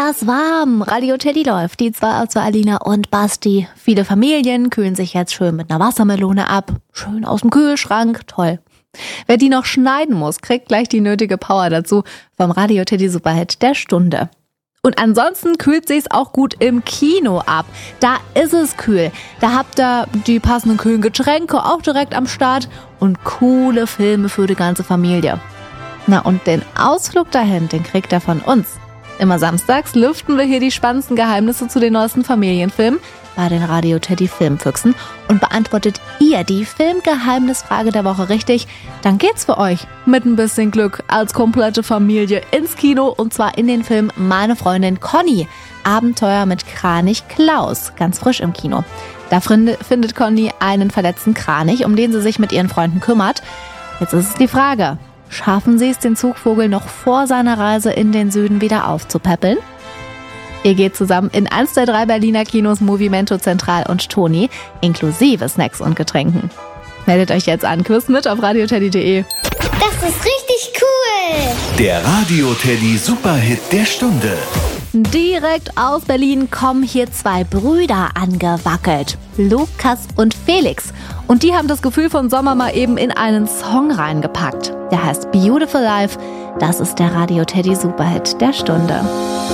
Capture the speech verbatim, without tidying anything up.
das warm. Radio Teddy läuft. Die zwei, zwei Alina und Basti. Viele Familien kühlen sich jetzt schön mit einer Wassermelone ab. Schön aus dem Kühlschrank. Toll. Wer die noch schneiden muss, kriegt gleich die nötige Power dazu vom Radio Teddy Superhit der Stunde. Und ansonsten kühlt sich's auch gut im Kino ab. Da ist es kühl. Da habt ihr die passenden kühlen Getränke auch direkt am Start und coole Filme für die ganze Familie. Na und den Ausflug dahin, den kriegt ihr von uns. Immer samstags lüften wir hier die spannendsten Geheimnisse zu den neuesten Familienfilmen bei den Radio Teddy Filmfüchsen. Und beantwortet ihr die Filmgeheimnisfrage der Woche richtig, dann geht's für euch mit ein bisschen Glück als komplette Familie ins Kino, und zwar in den Film Meine Freundin Conny. Abenteuer mit Kranich Klaus, ganz frisch im Kino. Da findet Conny einen verletzten Kranich, um den sie sich mit ihren Freunden kümmert. Jetzt ist es die Frage: Schaffen sie es, den Zugvogel noch vor seiner Reise in den Süden wieder aufzupäppeln? Ihr geht zusammen in eins der drei Berliner Kinos Movimento Zentral und Toni, inklusive Snacks und Getränken. Meldet euch jetzt an, quiz mit auf radioteddy punkt de. Das ist richtig cool! Der Radio Teddy Superhit der Stunde. Direkt aus Berlin kommen hier zwei Brüder angewackelt. Lukas und Felix. Und die haben das Gefühl von Sommer mal eben in einen Song reingepackt. Der heißt Beautiful Life. Das ist der Radio Teddy Superhit der Stunde.